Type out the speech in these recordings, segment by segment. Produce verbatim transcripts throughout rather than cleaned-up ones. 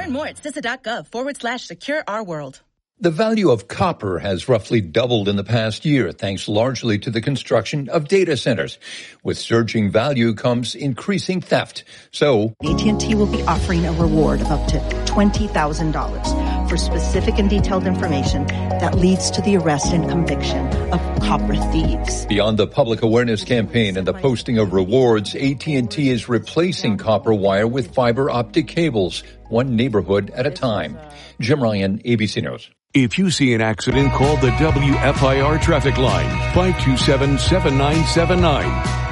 Learn more at C I S A.gov forward slash secure our world. The value of copper has roughly doubled in the past year, thanks largely to the construction of data centers. With surging value comes increasing theft. So A T and T will be offering a reward of up to twenty thousand dollars for specific and detailed information that leads to the arrest and conviction of copper thieves. Beyond the public awareness campaign and the posting of rewards, A T and T is replacing copper wire with fiber optic cables, one neighborhood at a time. Jim Ryan, A B C News. If you see an accident, call the W F I R traffic line, five two seven, seven nine seven nine.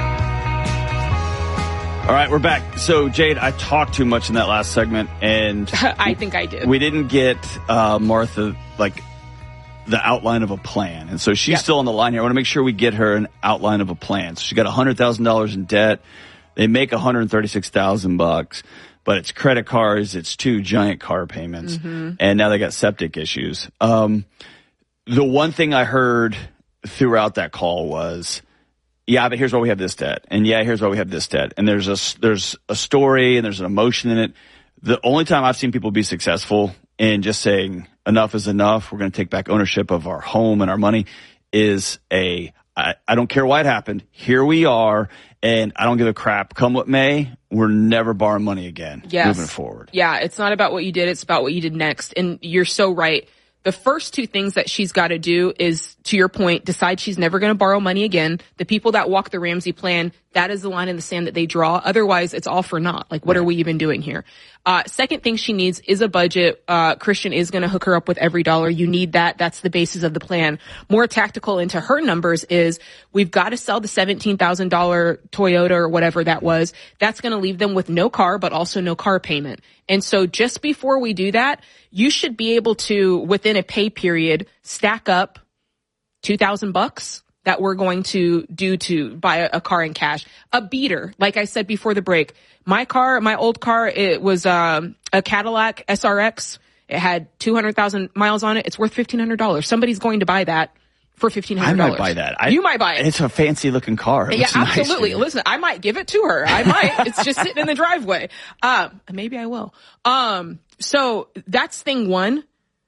All right, we're back. So, Jade, I talked too much in that last segment, and I think I did. We didn't get uh, Martha, like, the outline of a plan. And so she's yep. still on the line here. I want to make sure we get her an outline of a plan. So she got one hundred thousand dollars in debt. They make one hundred thirty-six thousand bucks. But it's credit cards, it's two giant car payments, mm-hmm. and now they got septic issues. Um, the one thing I heard throughout that call was, yeah, but here's why we have this debt, and yeah, here's why we have this debt, and there's a, there's a story and there's an emotion in it. The only time I've seen people be successful in just saying enough is enough, we're going to take back ownership of our home and our money, is a, I, I don't care why it happened, here we are, and I don't give a crap. Come what may, we're never borrowing money again yes. moving forward. Yeah, it's not about what you did. It's about what you did next. And you're so right. The first two things that she's got to do is, to your point, decide she's never going to borrow money again. The people that walk the Ramsey plan, that is the line in the sand that they draw. Otherwise, it's all for naught. Like, what right. are we even doing here? Uh, second thing she needs is a budget. Uh, Christian is going to hook her up with every dollar. You need that. That's the basis of the plan. More tactical into her numbers is we've got to sell the seventeen thousand dollars Toyota or whatever that was. That's going to leave them with no car, but also no car payment. And so just before we do that, you should be able to, within a pay period, stack up two thousand bucks that we're going to do to buy a, a car in cash. A beater. Like I said before the break, my car, my old car, it was um, a Cadillac S R X. It had two hundred thousand miles on it. It's worth fifteen hundred dollars. Somebody's going to buy that for fifteen hundred dollars. I might buy that. I, you might buy it. It's a fancy looking car. It yeah, absolutely. Nice. Listen, I might give it to her. I might. It's just sitting in the driveway. Um, maybe I will. Um, so that's thing one.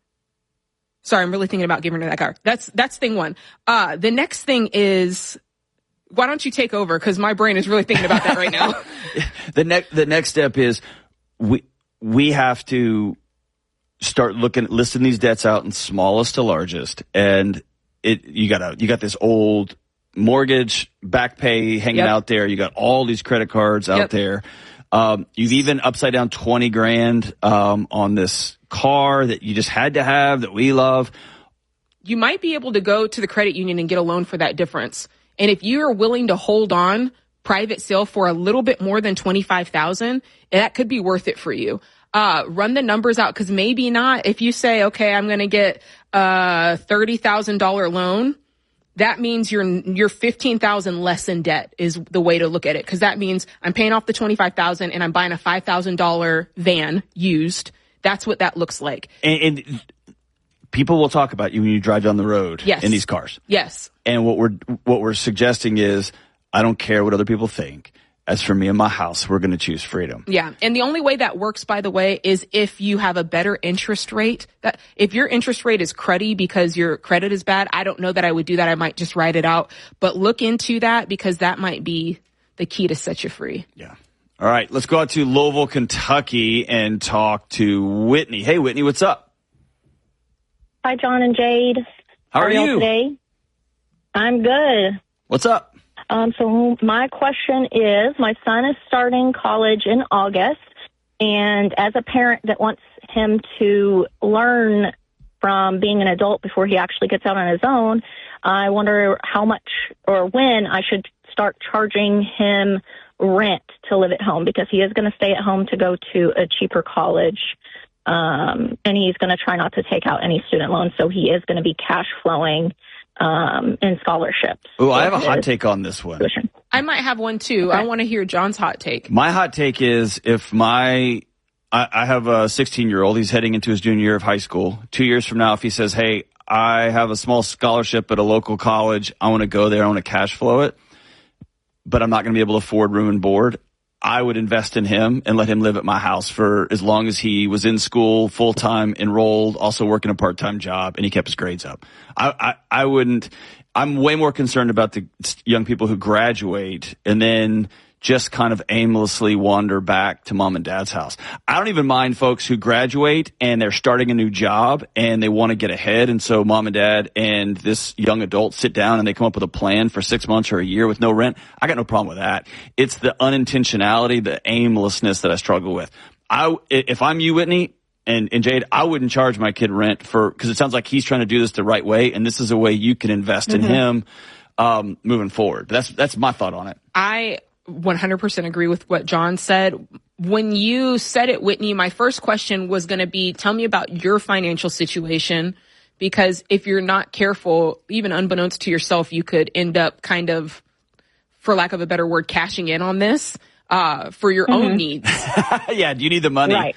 Sorry, I'm really thinking about giving her that car. That's, that's thing one. Uh, the next thing is, why don't you take over? Cause my brain is really thinking about that right now. the next, the next step is we, we have to start looking, listing these debts out in smallest to largest. And it, you got a, you got this old mortgage back pay hanging yep. out there. You got all these credit cards out yep. there. Um, you've even upside down twenty grand, um, on this car that you just had to have that we love. You might be able to go to the credit union and get a loan for that difference. And if you are willing to hold on private sale for a little bit more than twenty-five thousand, that could be worth it for you. Uh, run the numbers out, because maybe not. If you say, okay, I'm going to get a thirty thousand dollars loan, that means you're, you're fifteen thousand less in debt is the way to look at it. Cause that means I'm paying off the twenty-five thousand and I'm buying a five thousand dollars van used. That's what that looks like. And, and people will talk about you when you drive down the road yes. in these cars. Yes. And what we're, what we're suggesting is, I don't care what other people think. As for me and my house, we're going to choose freedom. Yeah. And the only way that works, by the way, is if you have a better interest rate. That if your interest rate is cruddy because your credit is bad, I don't know that I would do that. I might just write it out. But look into that, because that might be the key to set you free. Yeah. All right. Let's go out to Louisville, Kentucky and talk to Whitney. Hey, Whitney, what's up? Hi, John and Jade. How are, are you today? I'm good. What's up? Um, so my question is, my son is starting college in August, and as a parent that wants him to learn from being an adult before he actually gets out on his own, I wonder how much or when I should start charging him rent to live at home, because he is going to stay at home to go to a cheaper college, um, and he's going to try not to take out any student loans, so he is going to be cash flowing um, in scholarships. Oh, I have a hot take on this one. Tuition. I might have one too. Okay. I want to hear John's hot take. My hot take is, if my, I, I have a sixteen year old, he's heading into his junior year of high school. Two years from now, if he says, hey, I have a small scholarship at a local college, I want to go there, I want to cash flow it, but I'm not going to be able to afford room and board, I would invest in him and let him live at my house for as long as he was in school, full-time, enrolled, also working a part-time job, and he kept his grades up. I, I, I wouldn't, I'm way more concerned about the young people who graduate and then just kind of aimlessly wander back to mom and dad's house. I don't even mind folks who graduate and they're starting a new job and they want to get ahead. And so mom and dad and this young adult sit down and they come up with a plan for six months or a year with no rent. I got no problem with that. It's the unintentionality, the aimlessness that I struggle with. I, if I'm you, Whitney, and, and Jade, I wouldn't charge my kid rent for, because it sounds like he's trying to do this the right way. And this is a way you can invest mm-hmm. in him, um, moving forward. That's, that's my thought on it. I, one hundred percent agree with what John said. When you said it, Whitney, my first question was going to be, tell me about your financial situation, because if you're not careful, even unbeknownst to yourself, you could end up kind of, for lack of a better word, cashing in on this uh, for your mm-hmm. own needs. Yeah, do you need the money? Right.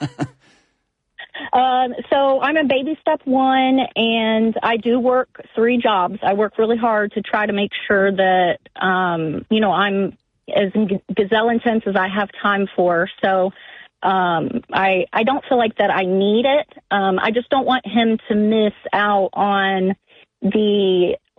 um, so I'm a baby step one, and I do work three jobs. I work really hard to try to make sure that, um, you know, I'm as gazelle intense as I have time for. So um, I I don't feel like that I need it. Um, I just don't want him to miss out on the